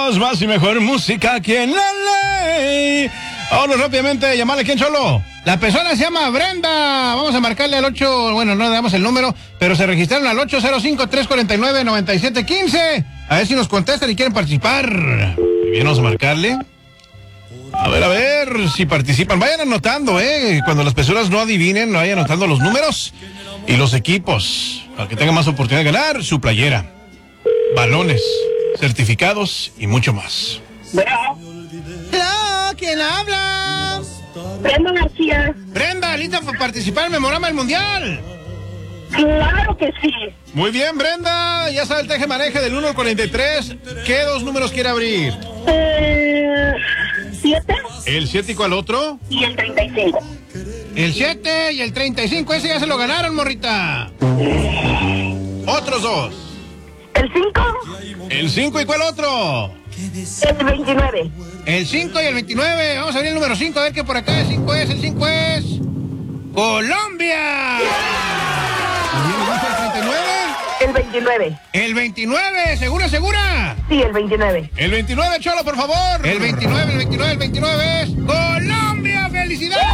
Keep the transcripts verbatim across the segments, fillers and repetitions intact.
Continuamos, más y mejor música aquí en La Ley. Ahora rápidamente, llamarle, ¿quién, Cholo? La persona se llama Brenda. Vamos a marcarle al ocho, bueno, no le damos el número, pero se registraron al ocho cero cinco, tres cuatro nueve, nueve siete uno cinco. A ver si nos contestan y quieren participar. Muy bien, vamos a marcarle. A ver, a ver si participan. Vayan anotando, ¿eh? Cuando las personas no adivinen, vayan anotando los números y los equipos para que tengan más oportunidad de ganar su playera, balones, certificados y mucho más. Bueno, Hola, ¿quién habla? Brenda García. Brenda, ¿lista para participar en el Memorama del Mundial? Claro que sí. Muy bien, Brenda. Ya sabe el teje maneje del uno al cuarenta y tres. ¿Qué dos números quiere abrir? Eh, siete ¿El siete y cuál otro? y el treinta y cinco. El siete y el treinta y cinco, ese ya se lo ganaron, morrita. Otros dos. El cinco, ¿El cinco y cuál otro? el veintinueve. El cinco y el veintinueve. Vamos a abrir el número cinco, a ver qué por acá el cinco es. El cinco es Colombia. ¿El treinta y nueve? El veintinueve. El veintinueve, ¿segura, segura? Sí, el veintinueve. El veintinueve, Cholo, por favor. El veintinueve, el veintinueve, el veintinueve es Colombia. ¡Felicidades!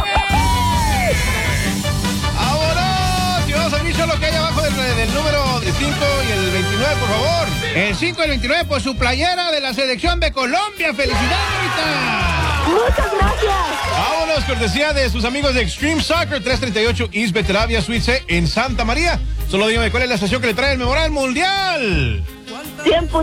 ¡Vámonos! Y vamos a abrir solo que hay abajo del, del número cinco y el veintinueve, por favor. El cinco y el veintinueve, pues su playera de la selección de Colombia. ¡Felicidades, ahorita! Muchas gracias. Vámonos, cortesía de sus amigos de Extreme Soccer, trescientos treinta y ocho East Beteravia Suite C en Santa María. Solo dígame cuál es la estación que le trae el Memorama Mundial. Tiempo.